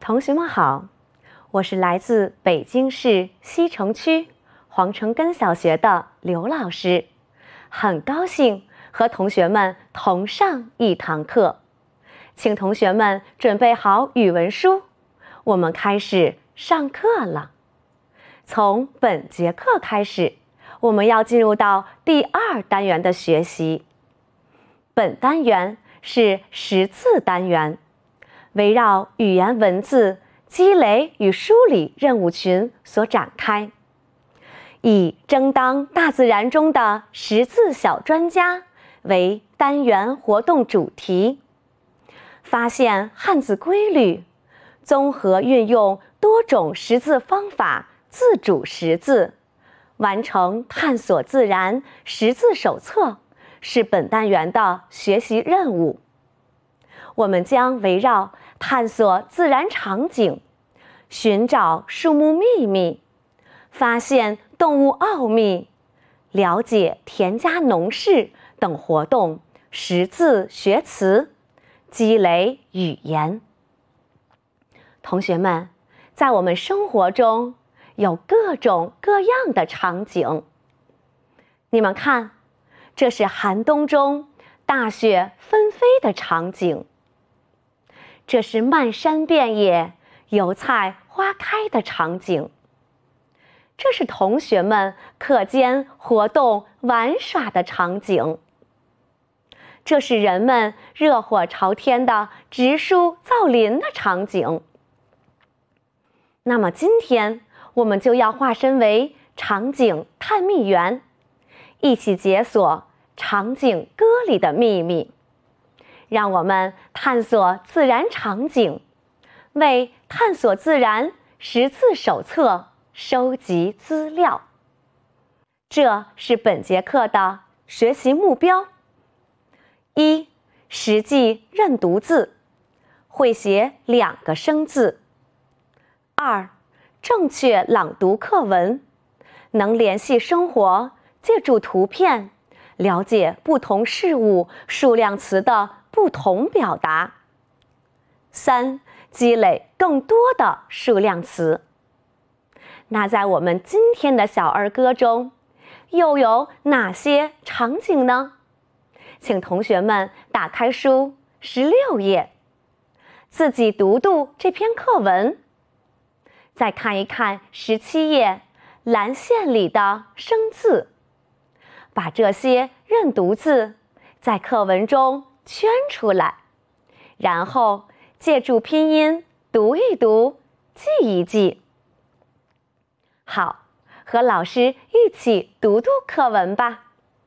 同学们好，我是来自北京市西城区黄城根小学的刘老师，很高兴和同学们同上一堂课，请同学们准备好语文书，我们开始上课了。从本节课开始，我们要进入到第2单元的学习。本单元是识字单元，围绕语言文字积累与梳理任务群所展开，以争当大自然中的识字小专家为单元活动主题，发现汉字规律，综合运用多种识字方法自主识字，完成探索自然识字手册，是本单元的学习任务。我们将围绕探索自然场景，寻找树木秘密，发现动物奥秘，了解田家农事等活动识字学词，积累语言。同学们，在我们生活中有各种各样的场景。你们看，这是寒冬中大雪纷飞的场景，这是漫山遍野油菜花开的场景，这是同学们课间活动玩耍的场景，这是人们热火朝天的植树造林的场景。那么今天我们就要化身为场景探秘员，一起解锁场景歌里的秘密，让我们探索自然场景，为探索自然识字手册收集资料。这是本节课的学习目标：一、实际认读字，会写2个生字；二、正确朗读课文，能联系生活，借助图片了解不同事物数量词的不同表达；三、积累更多的数量词。那在我们今天的小儿歌中，又有哪些场景呢？请同学们打开书16页，自己读读这篇课文，再看一看17页蓝线里的生字，把这些认读字在课文中圈出来，然后借助拼音读一读，记一记。好，和老师一起读读课文吧。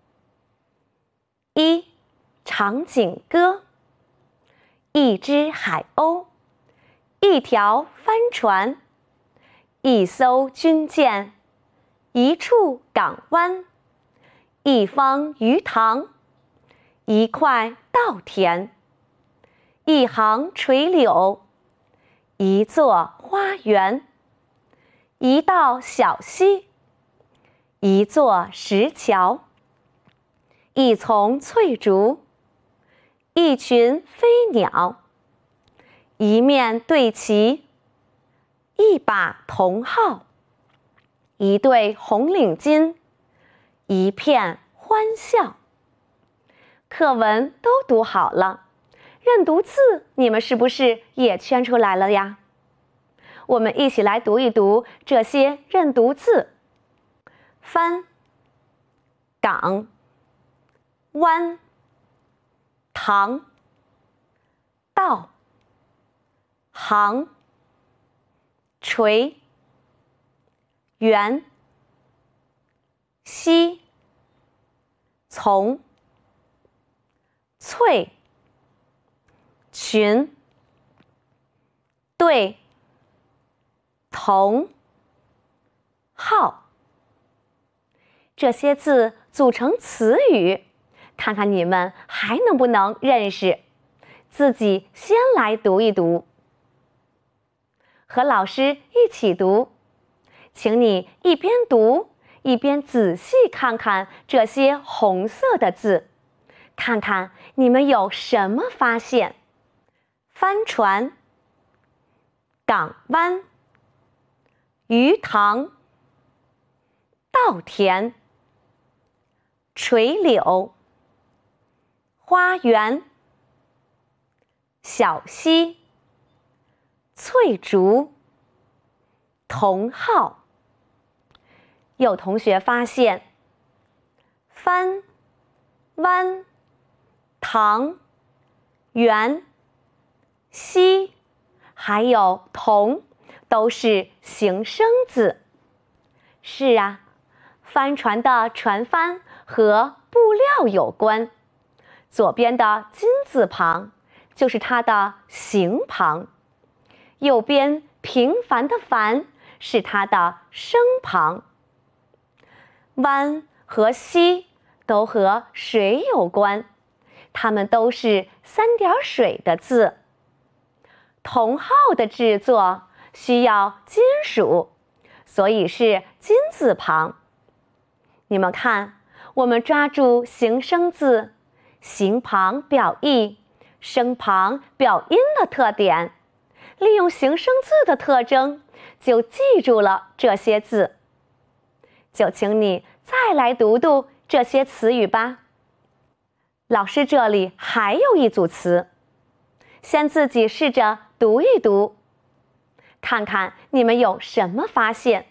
一、场景歌。一只海鸥，一条帆船，一艘军舰，一处港湾，一方鱼塘，一块稻田，一行垂柳，一座花园，一道小溪，一座石桥，一丛翠竹，一群飞鸟，一面对旗，一把铜号，一对红领巾，一片欢笑。课文都读好了，认读字你们是不是也圈出来了呀？我们一起来读一读这些认读字：帆、港、湾、塘、道、行、垂、园、溪、丛、翠、群、对、同、号。这些字组成词语，看看你们还能不能认识，自己先来读一读。和老师一起读，请你一边读一边仔细看看这些红色的字，看看你们有什么发现。帆船、 港湾、鱼塘、稻田、垂柳、花园、小溪、翠竹、茼蒿。有同学发现，帆、湾、塘、园、溪，还有桐，都是形声字。是啊，帆船的船帆和布料有关，左边的金字旁就是它的形旁，右边平凡的凡是它的声旁。湾和溪都和水有关，它们都是三点水的字。茼蒿的制作需要金属，所以是金字旁。你们看，我们抓住形声字，形旁表意，声旁表音的特点，利用形声字的特征，就记住了这些字。就请你再来读读这些词语吧。老师这里还有一组词，先自己试着读一读，看看你们有什么发现。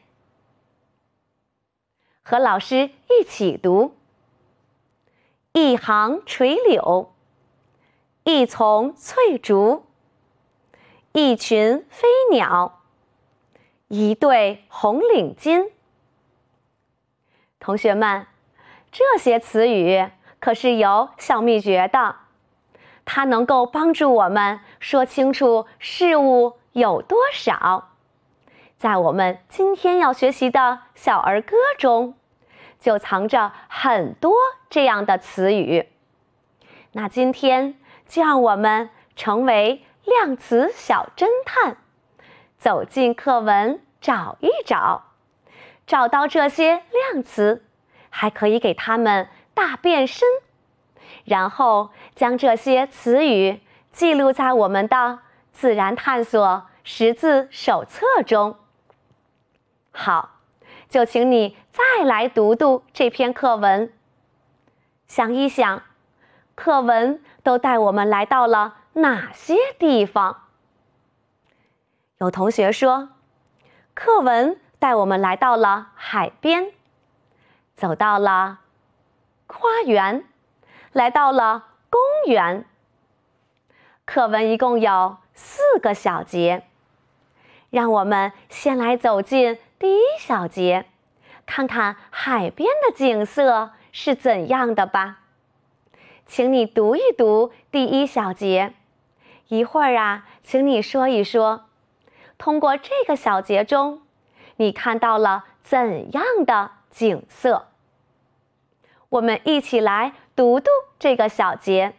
和老师一起读：一行垂柳，一丛翠竹，一群飞鸟，一对红领巾。同学们，这些词语可是有小秘诀的，它能够帮助我们说清楚事物有多少。在我们今天要学习的小儿歌中，就藏着很多这样的词语。那今天就让我们成为量词小侦探，走进课文找一找，找到这些量词，还可以给它们大变身，然后将这些词语记录在我们的自然探索识字手册中。好，就请你再来读读这篇课文，想一想，课文都带我们来到了哪些地方？有同学说，课文带我们来到了海边，走到了花园，来到了公园。课文一共有4个小节，让我们先来走进第一小节，看看海边的景色是怎样的吧。请你读一读第一小节，一会儿啊，请你说一说，通过这个小节中，你看到了怎样的景色？我们一起来读读这个小节。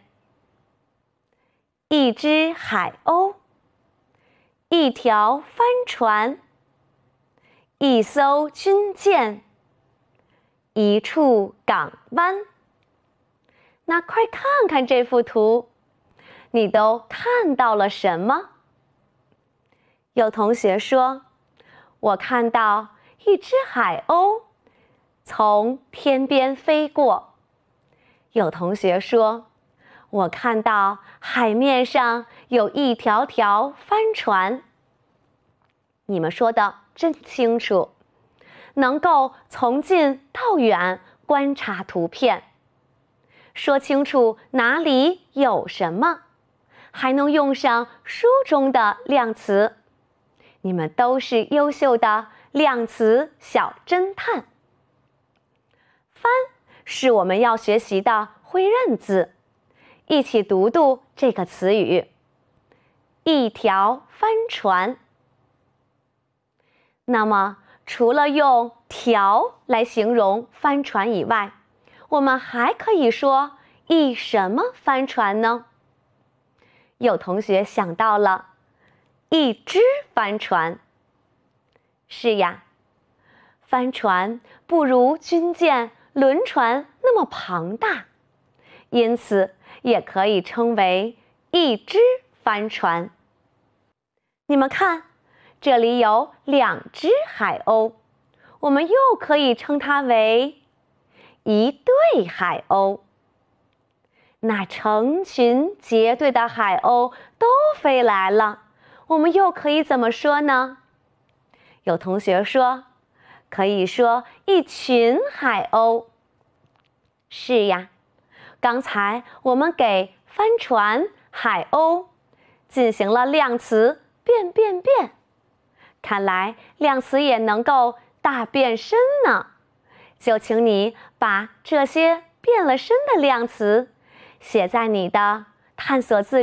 一只海鸥，一条帆船，一艘军舰，一处港湾。那快看看这幅图，你都看到了什么？有同学说，我看到一只海鸥从天边飞过。有同学说，我看到海面上有一条条帆船。你们说的真清楚，能够从近到远观察图片，说清楚哪里有什么，还能用上书中的量词。你们都是优秀的量词小侦探。帆是我们要学习的会认字，一起读读这个词语：一条帆船。那么，除了用条来形容帆船以外，我们还可以说一什么帆船呢？有同学想到了一只帆船。是呀，帆船不如军舰、轮船那么庞大，因此也可以称为一只帆船。你们看， 这里有2只海鸥，我们又可以称它为一对海鸥。那成群结队的海鸥都飞来了，我们又可以怎么说呢？有同学说，可以说一群海鸥。是呀，刚才我们给帆船、海鸥进行了量词变变变，看来量词也能够大变身呢。就请你把这些变了身的量词写在你的探索自